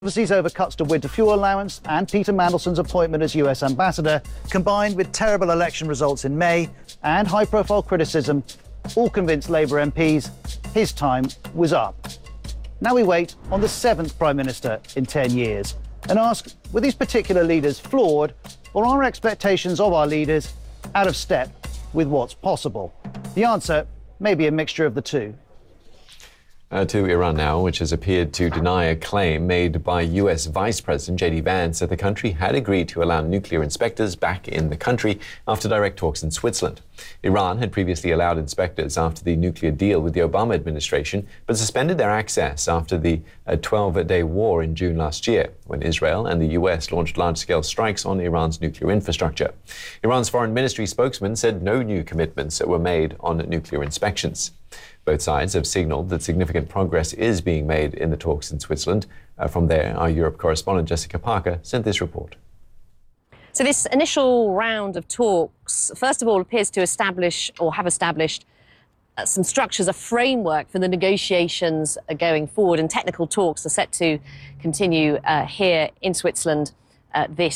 Controversies over cuts to winter fuel allowance and Peter Mandelson's appointment as US ambassador, combined with terrible election results in May and high-profile criticism, all convinced Labour MPs his time was up. Now we wait on the 7th Prime Minister in 10 years and ask, were these particular leaders flawed, or are expectations of our leaders out of step with what's possible? The answer may be a mixture of the two. To Iran now, which has appeared to deny a claim made by US Vice President J.D. Vance that the country had agreed to allow nuclear inspectors back in the country after direct talks in Switzerland. Iran had previously allowed inspectors after the nuclear deal with the Obama administration, but suspended their access after the 12-day war in June last year, when Israel and the US launched large-scale strikes on Iran's nuclear infrastructure. Iran's foreign ministry spokesman said no new commitments were made on nuclear inspections. Both sides have signalled that significant progress is being made in the talks in Switzerland. From there, our Europe correspondent Jessica Parker sent this report. So this initial round of talks, first of all, appears to establish or have established some structures, a framework for the negotiations going forward, and technical talks are set to continue here in Switzerland this